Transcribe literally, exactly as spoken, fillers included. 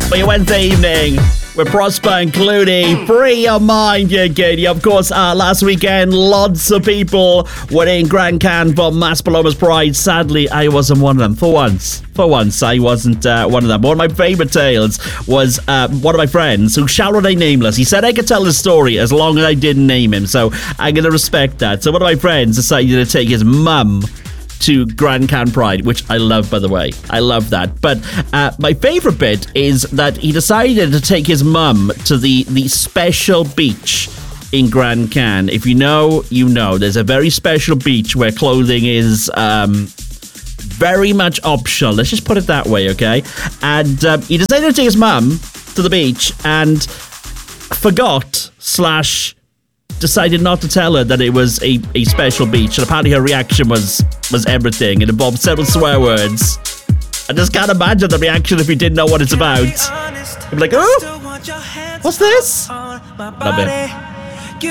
for your Wednesday evening with Prosper and Clooney. Free your mind, you kid. Of course, uh, last weekend, lots of people were in Grand Cannes for Mas Palomas Pride. Sadly, I wasn't one of them. For once, for once, I wasn't uh, one of them. One of my favourite tales was uh, one of my friends who shall remain nameless. He said I could tell the story as long as I didn't name him, so I'm going to respect that. So one of my friends decided to take his mum to Grand Cannes Pride, which I love, by the way. I love that. But uh, my favourite bit is that he decided to take his mum to the, the special beach in Grand Cannes. If you know, you know. There's a very special beach where clothing is um, very much optional. Let's just put it that way, okay? And um, he decided to take his mum to the beach and forgot slash decided not to tell her that it was a, a special beach, and apparently her reaction was was everything. It involved several swear words. I just can't imagine the reaction if you didn't know what it's about. You'd be like, oh, what's this? Love it.